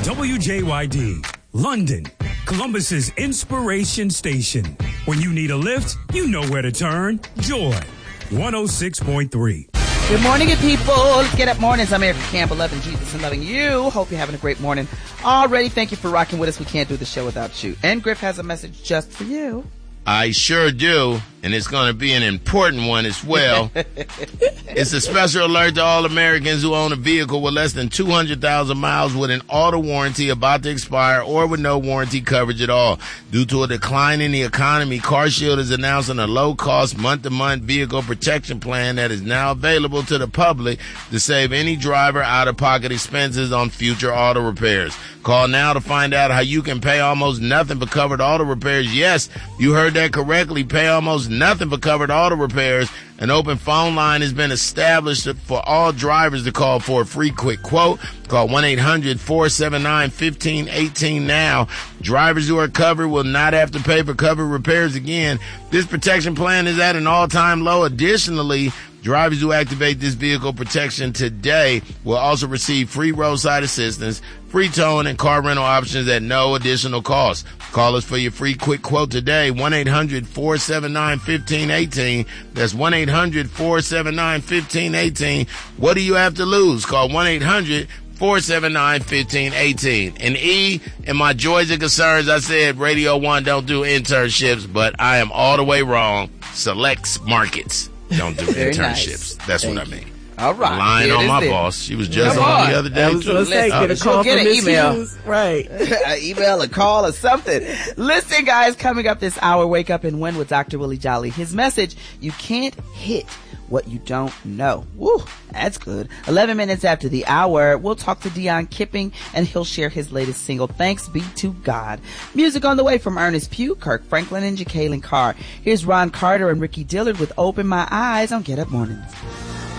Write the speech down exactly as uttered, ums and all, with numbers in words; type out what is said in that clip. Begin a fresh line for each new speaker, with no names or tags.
W J Y D, London, Columbus's inspiration station. When you need a lift, you know where to turn. Joy, one oh six point three.
Good morning, good people. Get up mornings. I'm Erica Campbell, loving Jesus and loving you. Hope you're having a great morning already. Thank you for rocking with us. We can't do the show without you. And Griff has a message just for you.
I sure do, and it's going to be an important one as well. It's a special alert to all Americans who own a vehicle with less than two hundred thousand miles with an auto warranty about to expire or with no warranty coverage at all. Due to a decline in the economy, CarShield is announcing a low-cost month-to-month vehicle protection plan that is now available to the public to save any driver out-of-pocket expenses on future auto repairs. Call now to find out how you can pay almost nothing for covered auto repairs. Yes, you heard that correctly. Pay almost nothing for covered auto repairs. An open phone line has been established for all drivers to call for a free quick quote. Call one eight hundred four seven nine one five one eight now. Drivers who are covered will not have to pay for covered repairs again. This protection plan is at an all-time low. Additionally, drivers who activate this vehicle protection today will also receive free roadside assistance, free towing, and car rental options at no additional cost. Call us for your free quick quote today, one eight hundred four seven nine one five one eight. That's one eight hundred four seven nine one five one eight. What do you have to lose? Call one eight hundred four seven nine one five one eight. And E, in my joys and concerns, I said Radio one don't do internships, but I am all the way wrong. Selects markets don't do internships. Nice. That's Thank what I mean.
All right.
I'm lying on my it. boss. She was just Come on, on the other day.
I was going to say, get a call
get
from
an email.
Hughes. Right.
An email, a call, or something. Listen, guys, coming up this hour, Wake Up and Win with Doctor Willie Jolly. His message, you can't hit what you don't know. Woo, that's good. eleven minutes after the hour, we'll talk to Dion Kipping, and he'll share his latest single, Thanks Be to God. Music on the way from Ernest Pugh, Kirk Franklin, and Jacqueline Carr. Here's Ron Carter and Ricky Dillard with Open My Eyes on Get Up Mornings.